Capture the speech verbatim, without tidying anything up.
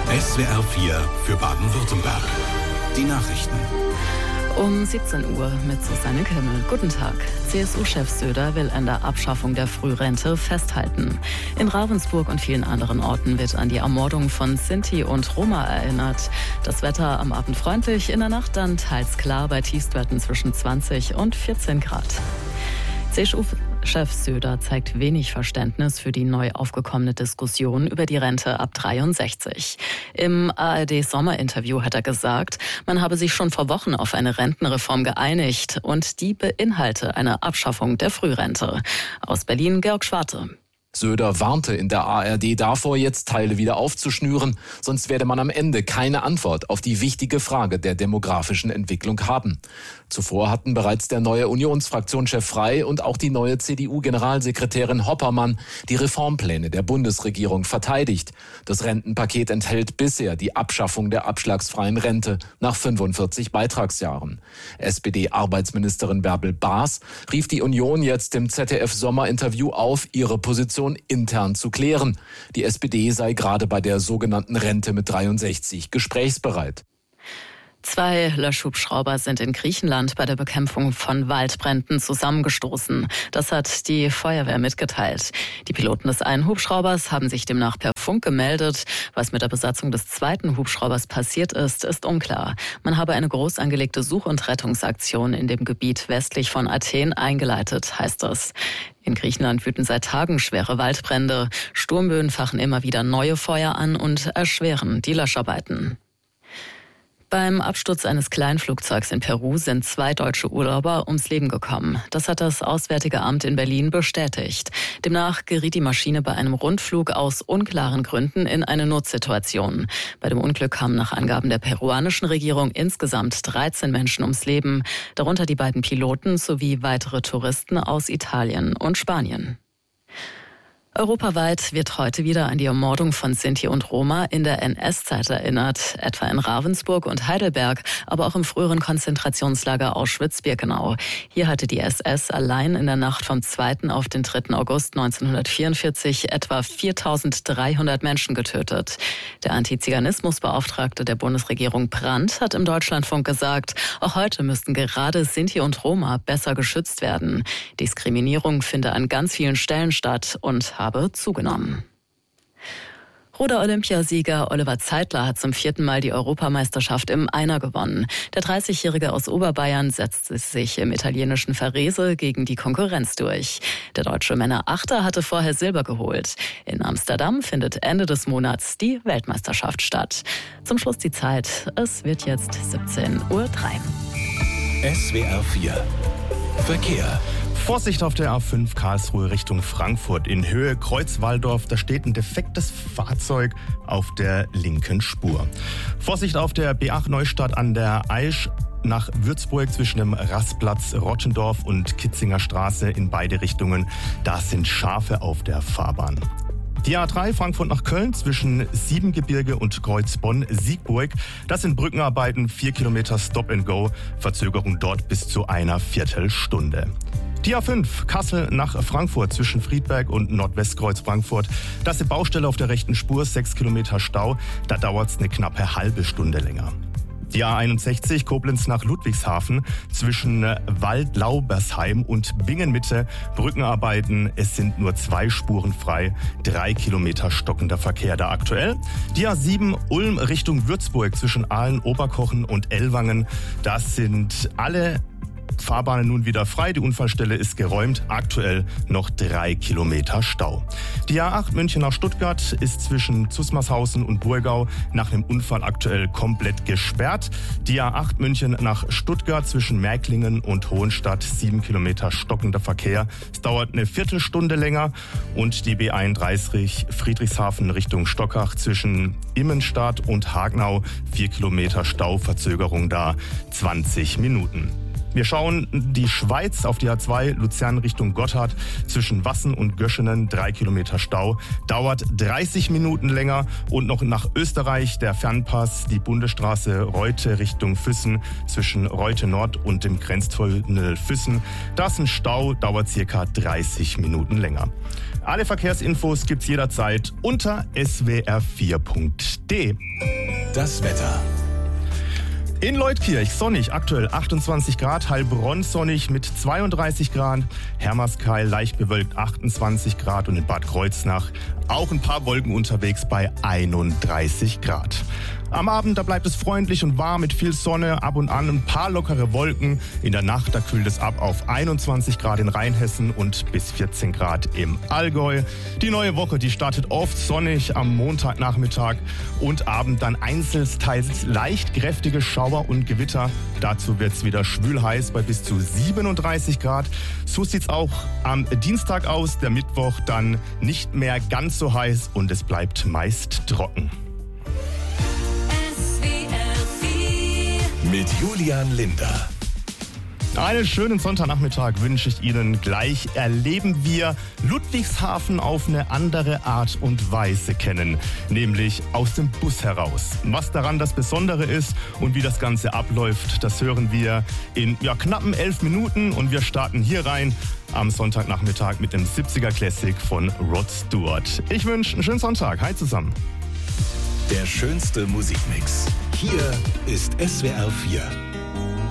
S W R vier für Baden-Württemberg. Die Nachrichten. Um siebzehn Uhr mit Susanne Kimmel. Guten Tag. C S U-Chef Söder will an der Abschaffung der Frührente festhalten. In Ravensburg und vielen anderen Orten wird an die Ermordung von Sinti und Roma erinnert. Das Wetter am Abend freundlich, in der Nacht dann teils klar bei Tiefstwerten zwischen zwanzig und vierzehn Grad. C S U-Chef Söder zeigt wenig Verständnis für die neu aufgekommene Diskussion über die Rente ab dreiundsechzig. Im A R D-Sommerinterview hat er gesagt, man habe sich schon vor Wochen auf eine Rentenreform geeinigt und die beinhalte eine Abschaffung der Frührente. Aus Berlin Georg Schwarte. Söder warnte in der A R D davor, jetzt Teile wieder aufzuschnüren, sonst werde man am Ende keine Antwort auf die wichtige Frage der demografischen Entwicklung haben. Zuvor hatten bereits der neue Unionsfraktionschef Frey und auch die neue C D U-Generalsekretärin Hoppermann die Reformpläne der Bundesregierung verteidigt. Das Rentenpaket enthält bisher die Abschaffung der abschlagsfreien Rente nach fünfundvierzig Beitragsjahren. S P D-Arbeitsministerin Bärbel Baas rief die Union jetzt im Z D F-Sommerinterview auf, ihre Position intern zu klären. Die S P D sei gerade bei der sogenannten Rente mit dreiundsechzig gesprächsbereit. Zwei Löschhubschrauber sind in Griechenland bei der Bekämpfung von Waldbränden zusammengestoßen. Das hat die Feuerwehr mitgeteilt. Die Piloten des einen Hubschraubers haben sich demnach per Funk gemeldet. Was mit der Besatzung des zweiten Hubschraubers passiert ist, ist unklar. Man habe eine groß angelegte Such- und Rettungsaktion in dem Gebiet westlich von Athen eingeleitet, heißt es. In Griechenland wüten seit Tagen schwere Waldbrände. Sturmböen fachen immer wieder neue Feuer an und erschweren die Löscharbeiten. Beim Absturz eines Kleinflugzeugs in Peru sind zwei deutsche Urlauber ums Leben gekommen. Das hat das Auswärtige Amt in Berlin bestätigt. Demnach geriet die Maschine bei einem Rundflug aus unklaren Gründen in eine Notsituation. Bei dem Unglück kamen nach Angaben der peruanischen Regierung insgesamt dreizehn Menschen ums Leben, darunter die beiden Piloten sowie weitere Touristen aus Italien und Spanien. Europaweit wird heute wieder an die Ermordung von Sinti und Roma in der N S-Zeit erinnert, etwa in Ravensburg und Heidelberg, aber auch im früheren Konzentrationslager Auschwitz-Birkenau. Hier hatte die S S allein in der Nacht vom zweiten auf den dritten August neunzehnhundertvierundvierzig etwa viertausenddreihundert Menschen getötet. Der Antiziganismusbeauftragte der Bundesregierung Brandt hat im Deutschlandfunk gesagt, auch heute müssten gerade Sinti und Roma besser geschützt werden. Diskriminierung finde an ganz vielen Stellen statt und habe zugenommen. Ruder-Olympiasieger Oliver Zeitler hat zum vierten Mal die Europameisterschaft im Einer gewonnen. Der dreißigjährige aus Oberbayern setzte sich im italienischen Varese gegen die Konkurrenz durch. Der deutsche Männerachter hatte vorher Silber geholt. In Amsterdam findet Ende des Monats die Weltmeisterschaft statt. Zum Schluss die Zeit. Es wird jetzt siebzehn Uhr drei. S W R vier Verkehr. Vorsicht auf der A fünf Karlsruhe Richtung Frankfurt. In Höhe Kreuz-Walldorf, da steht ein defektes Fahrzeug auf der linken Spur. Vorsicht auf der B acht Neustadt an der Aisch nach Würzburg zwischen dem Rastplatz Rottendorf und Kitzinger Straße in beide Richtungen. Da sind Schafe auf der Fahrbahn. Die A drei Frankfurt nach Köln zwischen Siebengebirge und Kreuzbonn-Siegburg. Das sind Brückenarbeiten, vier Kilometer Stop and Go. Verzögerung dort bis zu einer Viertelstunde. Die A fünf Kassel nach Frankfurt zwischen Friedberg und Nordwestkreuz Frankfurt. Das ist eine Baustelle auf der rechten Spur, sechs Kilometer Stau. Da dauert es eine knappe halbe Stunde länger. Die A einundsechzig Koblenz nach Ludwigshafen zwischen Waldlaubersheim und Bingenmitte. Brückenarbeiten, es sind nur zwei Spuren frei, drei Kilometer stockender Verkehr da aktuell. Die A sieben Ulm Richtung Würzburg zwischen Aalen-Oberkochen und Ellwangen. Das sind alle Fahrbahnen nun wieder frei, die Unfallstelle ist geräumt, aktuell noch drei Kilometer Stau. Die A acht München nach Stuttgart ist zwischen Zusmarshausen und Burgau nach einem Unfall aktuell komplett gesperrt. Die A acht München nach Stuttgart zwischen Märklingen und Hohenstadt, sieben Kilometer stockender Verkehr. Es dauert eine Viertelstunde länger. Und die B einunddreißig Friedrichshafen Richtung Stockach zwischen Immenstadt und Hagenau, vier Kilometer Stau, Verzögerung da zwanzig Minuten. Wir schauen die Schweiz auf die A zwei Luzern Richtung Gotthard. Zwischen Wassen und Göschenen drei Kilometer Stau. Dauert dreißig Minuten länger. Und noch nach Österreich der Fernpass, die Bundesstraße Reute Richtung Füssen. Zwischen Reute Nord und dem Grenztunnel Füssen. Da ist ein Stau, dauert circa dreißig Minuten länger. Alle Verkehrsinfos gibt's jederzeit unter s w r vier punkt d e. Das Wetter. In Leutkirch sonnig, aktuell achtundzwanzig Grad, Heilbronn sonnig mit zweiunddreißig Grad, Hermerskeil leicht bewölkt achtundzwanzig Grad und in Bad Kreuznach auch ein paar Wolken unterwegs bei einunddreißig Grad. Am Abend, da bleibt es freundlich und warm mit viel Sonne, ab und an ein paar lockere Wolken. In der Nacht, da kühlt es ab auf einundzwanzig Grad in Rheinhessen und bis vierzehn Grad im Allgäu. Die neue Woche, die startet oft sonnig am Montagnachmittag und Abend dann einzeln teils leicht kräftige Schauer und Gewitter. Dazu wird es wieder schwül heiß bei bis zu siebenunddreißig Grad. So sieht's auch am Dienstag aus, der Mittwoch dann nicht mehr ganz so heiß und es bleibt meist trocken. Mit Julian Linder. Einen schönen Sonntagnachmittag wünsche ich Ihnen. Gleich erleben wir Ludwigshafen auf eine andere Art und Weise kennen, nämlich aus dem Bus heraus. Was daran das Besondere ist und wie das Ganze abläuft, das hören wir in ja, knappen elf Minuten und wir starten hier rein am Sonntagnachmittag mit dem siebziger Classic von Rod Stewart. Ich wünsche einen schönen Sonntag. Hi zusammen. Der schönste Musikmix. Hier ist S W R vier.